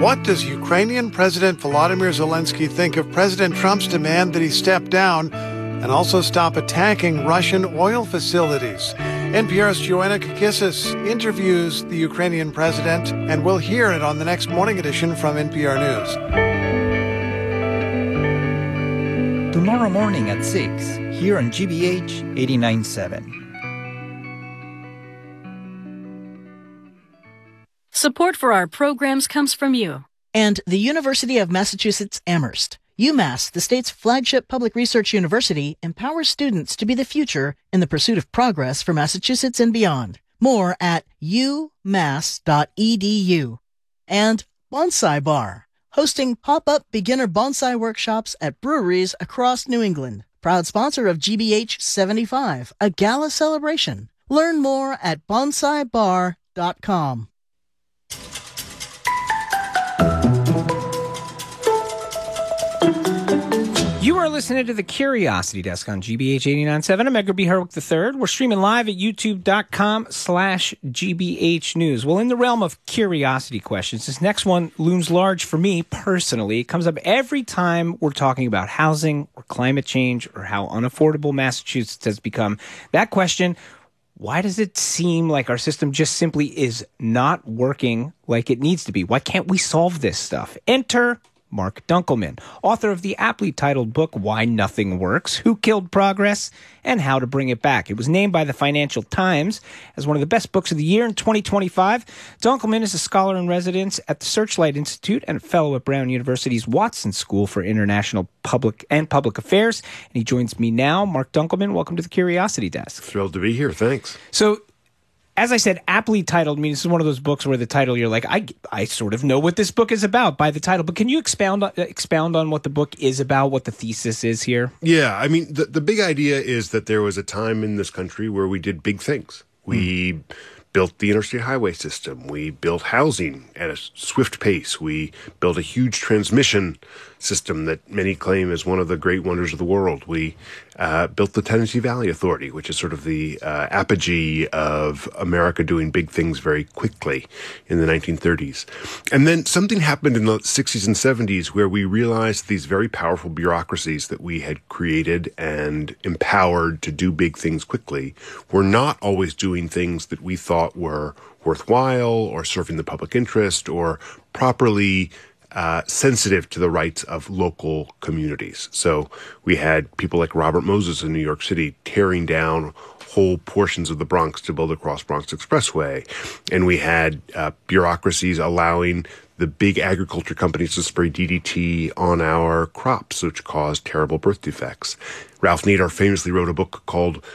What does Ukrainian President Volodymyr Zelensky think of President Trump's demand that he step down and also stop attacking Russian oil facilities? NPR's Joanna Kakissis interviews the Ukrainian president, and we'll hear it on the next morning edition from NPR News. Tomorrow morning at 6, here on GBH 89.7. Support for our programs comes from you. And the University of Massachusetts Amherst. UMass, the state's flagship public research university, empowers students to be the future in the pursuit of progress for Massachusetts and beyond. More at umass.edu. And Bonsai Bar, hosting pop-up beginner bonsai workshops at breweries across New England. Proud sponsor of GBH 75, a gala celebration. Learn more at bonsaibar.com. You are listening to the Curiosity Desk on GBH 89.7. I'm Edgar B. Herwick III. We're streaming live at youtube.com/GBH News. Well, in the realm of curiosity questions, this next one looms large for me personally. It comes up every time we're talking about housing or climate change or how unaffordable Massachusetts has become. That question, why does it seem like our system just simply is not working like it needs to be? Why can't we solve this stuff? Enter Mark Dunkelman, author of the aptly titled book, Why Nothing Works, Who Killed Progress, and How to Bring It Back. It was named by the Financial Times as one of the best books of the year in 2025. Dunkelman is a scholar in residence at the Searchlight Institute and a fellow at Brown University's Watson School for International Public Affairs. And he joins me now. Mark Dunkelman, welcome to the Curiosity Desk. Thrilled to be here. Thanks. So, as I said, aptly titled means this is one of those books where the title, you're like, I sort of know what this book is about by the title. But can you expound on what the book is about, what the thesis is here? Yeah, I mean, the big idea is that there was a time in this country where we did big things. We built the interstate highway system. We built housing at a swift pace. We built a huge transmission system that many claim is one of the great wonders of the world. We built the Tennessee Valley Authority, which is sort of the apogee of America doing big things very quickly in the 1930s. And then something happened in the 60s and 70s where we realized these very powerful bureaucracies that we had created and empowered to do big things quickly were not always doing things that we thought were worthwhile or serving the public interest or properly sensitive to the rights of local communities. So we had people like Robert Moses in New York City tearing down whole portions of the Bronx to build a Cross-Bronx Expressway. And we had bureaucracies allowing the big agriculture companies to spray DDT on our crops, which caused terrible birth defects. Ralph Nader famously wrote a book called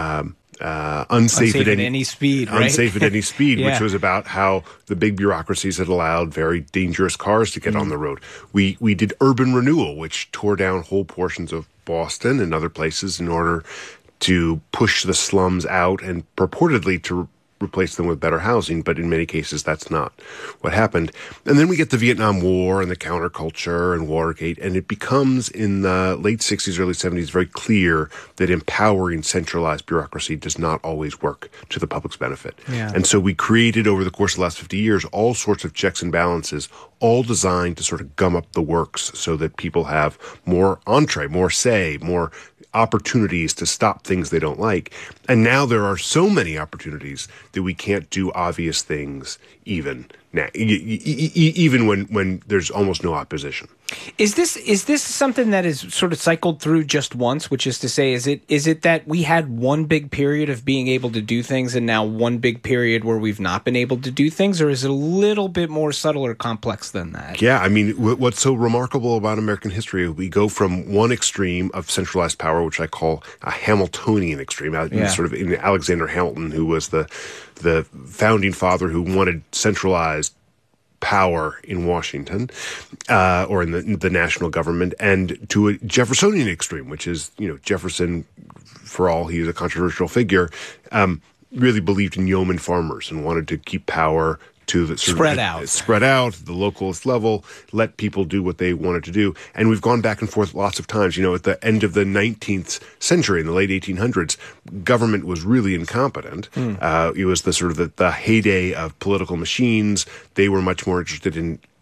Unsafe at Any Speed, right? Unsafe at Any Speed, yeah. Which was about how the big bureaucracies had allowed very dangerous cars to get on the road. We did urban renewal, which tore down whole portions of Boston and other places in order to push the slums out and purportedly to replace them with better housing, but in many cases that's not what happened. And then we get the Vietnam War and the counterculture and Watergate, and it becomes in the late 60s, early 70s very clear that empowering centralized bureaucracy does not always work to the public's benefit. Yeah. And so we created over the course of the last 50 years all sorts of checks and balances, all designed to sort of gum up the works so that people have more entree, more say, more opportunities to stop things they don't like. And now there are so many opportunities that we can't do obvious things even now, even when there's almost no opposition. Is this something that is sort of cycled through just once, which is to say, is it that we had one big period of being able to do things and now one big period where we've not been able to do things, or is it a little bit more subtle or complex than that? Yeah, I mean, what's so remarkable about American history, we go from one extreme of centralized power, which I call a Hamiltonian extreme, sort of in Alexander Hamilton, who was the founding father who wanted centralized power in Washington or in the national government, and to a Jeffersonian extreme, which is, Jefferson, for all he was a controversial figure, really believed in yeoman farmers and wanted to keep power to the spread out, the localist level, let people do what they wanted to do. And we've gone back and forth lots of times. At the end of the 19th century, in the late 1800s, government was really incompetent. It was the heyday of political machines. They were much more interested in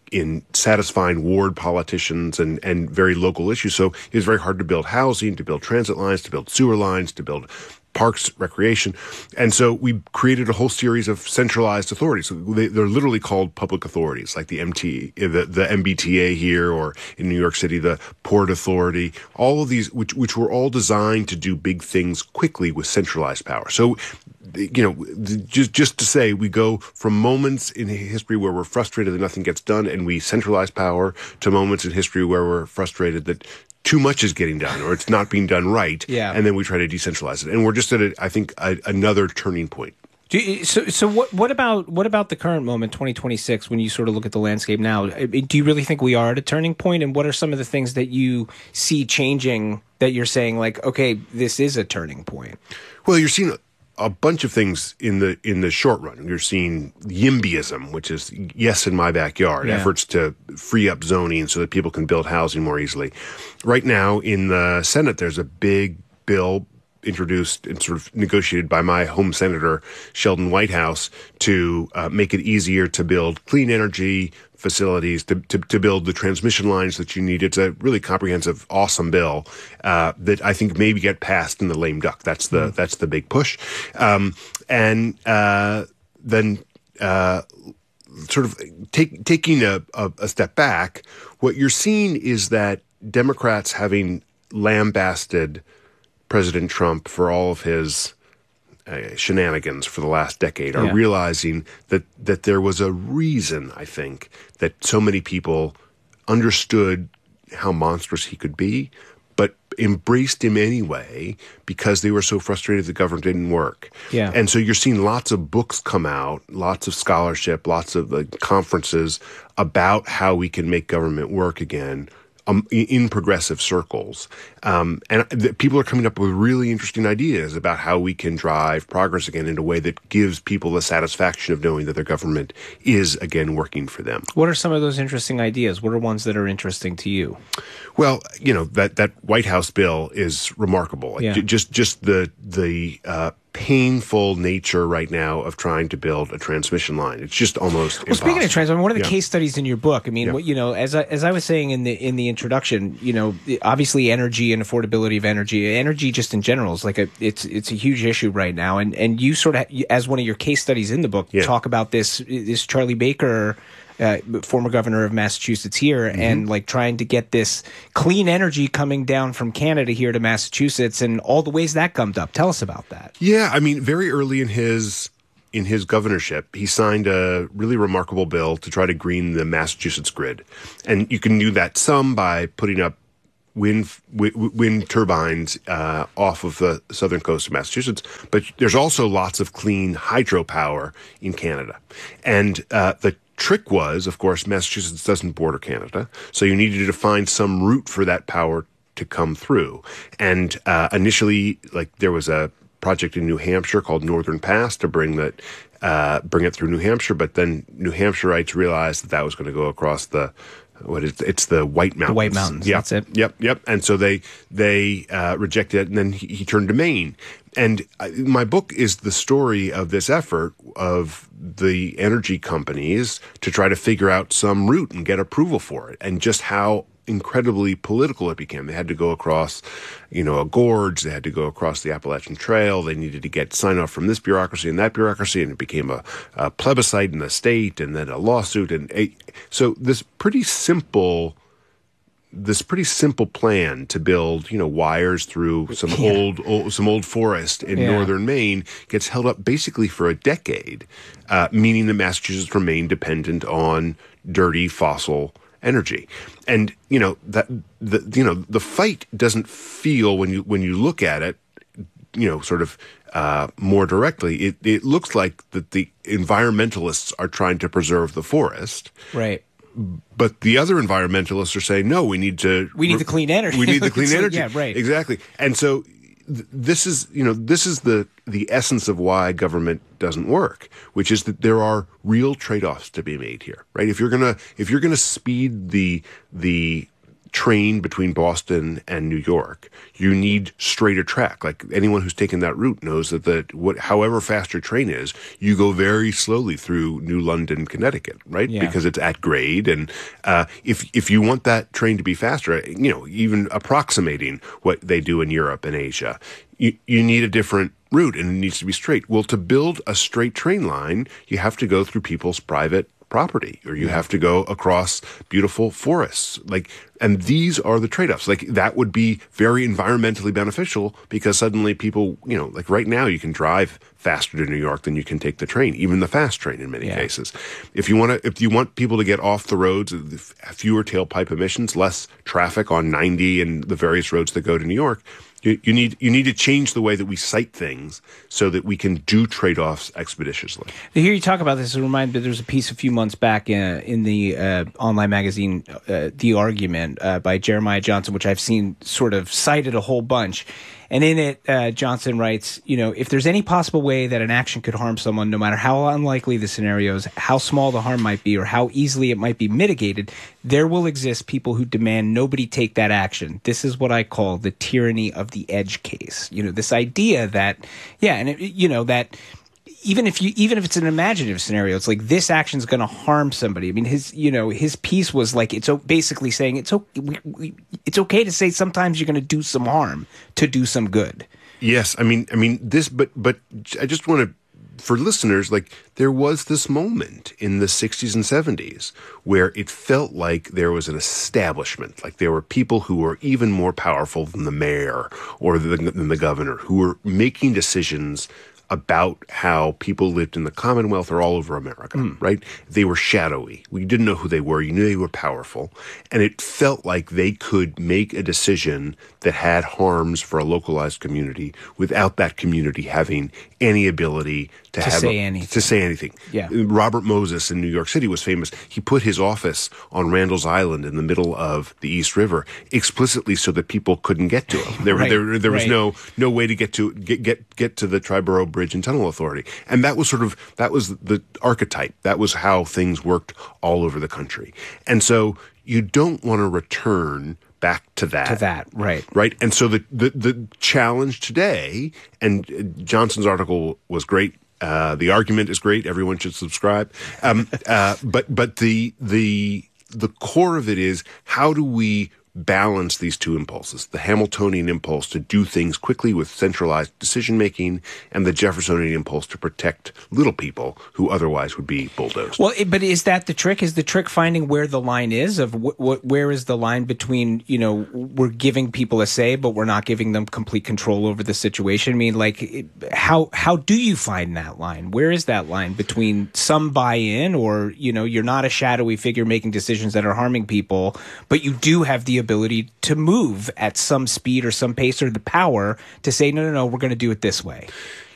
in satisfying ward politicians and very local issues. So it was very hard to build housing, to build transit lines, to build sewer lines, to build parks, recreation. And so we created a whole series of centralized authorities. So they're literally called public authorities, like the MBTA here, or in New York City, the Port Authority, all of these, which were all designed to do big things quickly with centralized power. So, just to say, we go from moments in history where we're frustrated that nothing gets done and we centralize power, to moments in history where we're frustrated that too much is getting done or it's not being done right. Yeah. And then we try to decentralize it. And we're just at, another turning point. So what about the current moment, 2026, when you sort of look at the landscape now? Do you really think we are at a turning point? And what are some of the things that you see changing that you're saying, like, okay, this is a turning point? Well, you're seeing a bunch of things in the short run. You're seeing YIMBYism, which is yes in my backyard, efforts to free up zoning so that people can build housing more easily. Right now in the Senate, there's a big bill introduced and sort of negotiated by my home senator, Sheldon Whitehouse, to make it easier to build clean energy facilities, to build the transmission lines that you need. It's a really comprehensive, awesome bill that I think maybe get passed in the lame duck. That's the big push. Then sort of taking a step back, what you're seeing is that Democrats, having lambasted President Trump for all of his shenanigans for the last decade, are realizing that there was a reason, I think, that so many people understood how monstrous he could be, but embraced him anyway because they were so frustrated the government didn't work. Yeah. And so you're seeing lots of books come out, lots of scholarship, lots of conferences about how we can make government work again, in progressive circles. People are coming up with really interesting ideas about how we can drive progress again in a way that gives people the satisfaction of knowing that their government is again working for them. What are some of those interesting ideas? What are ones that are interesting to you? Well, that White House bill is remarkable. Yeah. Just the painful nature right now of trying to build a transmission line. It's just almost impossible. Speaking of transmission, one of the case studies in your book, I mean, as I was saying in the introduction, obviously energy and affordability of energy just in general is like it's a huge issue right now. And you sort of, as one of your case studies in the book, talk about this Charlie Baker, former governor of Massachusetts here, and like trying to get this clean energy coming down from Canada here to Massachusetts and all the ways that gummed up. Tell us about that. Yeah, I mean, very early in his governorship, he signed a really remarkable bill to try to green the Massachusetts grid. And you can do that some by putting up wind turbines off of the southern coast of Massachusetts, but there's also lots of clean hydropower in Canada. And the trick was, of course, Massachusetts doesn't border Canada, so you needed to find some route for that power to come through. And initially, there was a project in New Hampshire called Northern Pass to bring it through New Hampshire, but then New Hampshireites realized that was going to go across the White Mountains. The White Mountains. Yep. That's it. Yep. And so they rejected it, and then he turned to Maine. And my book is the story of this effort of the energy companies to try to figure out some route and get approval for it, and just how incredibly political it became. They had to go across, a gorge. They had to go across the Appalachian Trail. They needed to get sign off from this bureaucracy and that bureaucracy, and it became a plebiscite in the state, and then a lawsuit. So this pretty simple plan to build, wires through some old forest in northern Maine gets held up basically for a decade, meaning that Massachusetts remained dependent on dirty fossil energy. And the fight doesn't feel, when you look at it, sort of more directly, it looks like that the environmentalists are trying to preserve the forest, right? But the other environmentalists are saying, no, we need the clean energy. We need the clean energy. Yeah, right. Exactly. And so this is the essence of why government doesn't work, which is that there are real trade-offs to be made here, right? If you're gonna speed the train between Boston and New York, you need straighter track. Like anyone who's taken that route knows that however fast your train is, you go very slowly through New London, Connecticut, right? Yeah. Because it's at grade. And if you want that train to be faster, even approximating what they do in Europe and Asia, you need a different route, and it needs to be straight. Well, to build a straight train line, you have to go through people's private property, or you have to go across beautiful forests. And these are the trade-offs. That would be very environmentally beneficial, because suddenly people, right now you can drive faster to New York than you can take the train, even the fast train in many cases. If you want people to get off the roads, fewer tailpipe emissions, less traffic on 90 and the various roads that go to New York, you need to change the way that we cite things so that we can do trade-offs expeditiously. To hear you talk about this, it reminds me, there was a piece a few months back in the online magazine, The Argument, by Jeremiah Johnson, which I've seen sort of cited a whole bunch. And in it, Johnson writes, if there's any possible way that an action could harm someone, no matter how unlikely the scenarios, how small the harm might be, or how easily it might be mitigated, there will exist people who demand nobody take that action. This is what I call the tyranny of the edge case. This idea that, that even if it's an imaginative scenario, it's like this action is going to harm somebody. I mean, his piece was like, it's basically saying it's okay to say sometimes you're going to do some harm to do some good. Yes, I mean this, but I just want to, for listeners, there was this moment in the 60s and 70s where it felt like there was an establishment, like there were people who were even more powerful than the mayor or than the governor, who were making decisions about how people lived in the Commonwealth or all over America, right? They were shadowy. We didn't know who they were. You knew they were powerful. And it felt like they could make a decision that had harms for a localized community without that community having any ability to say anything. Yeah. Robert Moses in New York City was famous. He put his office on Randall's Island in the middle of the East River explicitly so that people couldn't get to him. There was no way to get to the Triborough Bridge and Tunnel Authority. And that was the archetype. That was how things worked all over the country. And so you don't want to return back to that. Right. And so the challenge today, and Johnson's article was great. The Argument is great. Everyone should subscribe. But the core of it is, how do we balance these two impulses, the Hamiltonian impulse to do things quickly with centralized decision-making and the Jeffersonian impulse to protect little people who otherwise would be bulldozed. Well, but is that the trick? Is the trick finding where the line is of where is the line between, we're giving people a say, but we're not giving them complete control over the situation? I mean, how do you find that line? Where is that line between some buy-in or, you're not a shadowy figure making decisions that are harming people, but you do have the ability to move at some speed or some pace or the power to say, no, we're going to do it this way?